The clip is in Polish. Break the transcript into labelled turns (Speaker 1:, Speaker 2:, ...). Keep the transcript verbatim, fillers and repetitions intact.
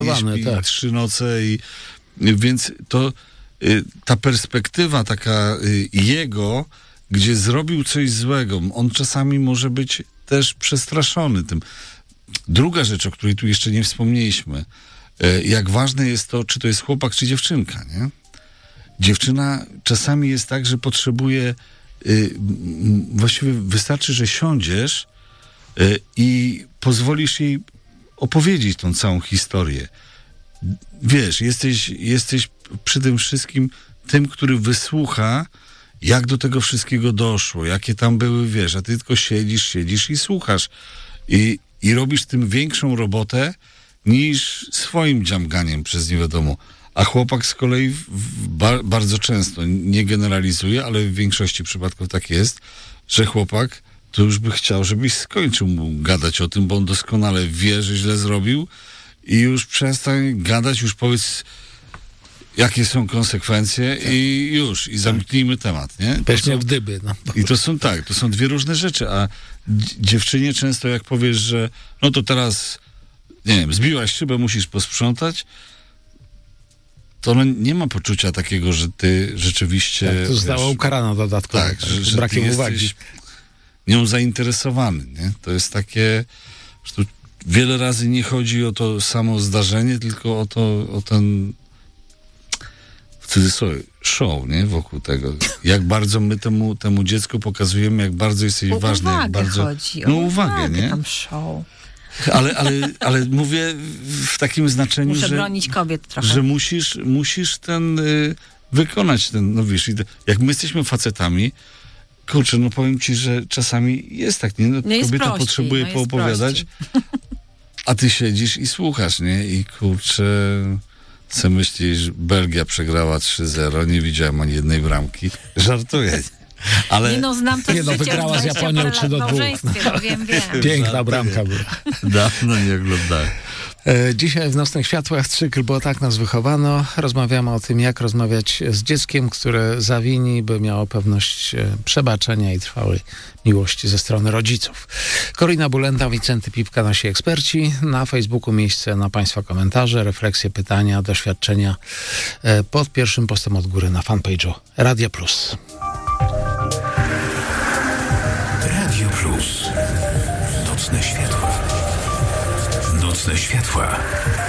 Speaker 1: nie śpi
Speaker 2: tak.
Speaker 1: trzy noce i więc to y, ta perspektywa taka y, jego, gdzie zrobił coś złego, on czasami może być też przestraszony tym. Druga rzecz, o której tu jeszcze nie wspomnieliśmy, y, jak ważne jest to, czy to jest chłopak, czy dziewczynka, nie? Dziewczyna czasami jest tak, że potrzebuje y, właściwie wystarczy, że siądziesz y, i pozwolisz jej opowiedzieć tą całą historię. Wiesz, jesteś, jesteś przy tym wszystkim tym, który wysłucha, jak do tego wszystkiego doszło, jakie tam były, wiesz, a ty tylko siedzisz, siedzisz i słuchasz. I, i robisz tym większą robotę niż swoim dziamganiem przez nie wiadomo. A chłopak z kolei w, w ba, bardzo często, nie generalizuje, ale w większości przypadków tak jest, że chłopak to już by chciał, żebyś skończył mu gadać o tym, bo on doskonale wie, że źle zrobił i już przestań gadać, już powiedz, jakie są konsekwencje i już, i zamknijmy temat, nie?
Speaker 2: Weźmy w dyby. No.
Speaker 1: I to są tak, to są dwie różne rzeczy, a dziewczynie często jak powiesz, że no to teraz, nie wiem, zbiłaś szybę, musisz posprzątać, to ona nie ma poczucia takiego, że ty rzeczywiście...
Speaker 2: Tak, to została
Speaker 1: wiesz,
Speaker 2: ukarana dodatkowo.
Speaker 1: Tak,
Speaker 2: tak,
Speaker 1: że, że
Speaker 2: brakiem
Speaker 1: ty
Speaker 2: uwagi.
Speaker 1: jesteś nią zainteresowany, nie? To jest takie... Że tu wiele razy nie chodzi o to samo zdarzenie, tylko o to, o ten w cudzysłowie show, nie? Wokół tego. Jak bardzo my temu, temu dziecku pokazujemy, jak bardzo jesteś
Speaker 3: o
Speaker 1: ważny,
Speaker 3: uwagę
Speaker 1: jak bardzo...
Speaker 3: chodzi,
Speaker 1: no
Speaker 3: o
Speaker 1: uwagę,
Speaker 3: uwagę
Speaker 1: nie?
Speaker 3: tam show.
Speaker 1: Ale, ale, ale mówię w takim znaczeniu,
Speaker 3: Muszę
Speaker 1: że...
Speaker 3: bronić kobiet trochę.
Speaker 1: Że musisz, musisz ten, y, wykonać ten, no wiesz, i to, jak my jesteśmy facetami, kurczę, no powiem ci, że czasami jest tak, nie? No,
Speaker 3: No jest
Speaker 1: kobieta
Speaker 3: prościej,
Speaker 1: potrzebuje
Speaker 3: no jest
Speaker 1: poopowiadać, a ty siedzisz i słuchasz, nie? I kurczę, co myślisz, Belgia przegrała trzy zero, nie widziałem ani jednej bramki. Żartuję. Ale...
Speaker 3: Nie no, znam to
Speaker 2: Nie
Speaker 3: z
Speaker 2: no,
Speaker 3: życia,
Speaker 2: wygrała z
Speaker 3: dwadzieścia
Speaker 2: Japonią
Speaker 3: parę
Speaker 2: trzy do
Speaker 3: lat w
Speaker 2: dwóch.
Speaker 3: małżeństwie, no wiem, wiem.
Speaker 2: Piękna bramka była.
Speaker 1: Dawno nie oglądałem.
Speaker 2: E, Dzisiaj w Nocnych Światłach cykl, bo tak nas wychowano. Rozmawiamy o tym, jak rozmawiać z dzieckiem, które zawini, by miało pewność e, przebaczenia i trwałej miłości ze strony rodziców. Corina Bulenda, Wicenty Pipka, nasi eksperci. Na Facebooku miejsce na Państwa komentarze, refleksje, pytania, doświadczenia e, pod pierwszym postem od góry na fanpage'u Radia Plus.
Speaker 4: Radio Plus. Nocne światła. Nocne światła.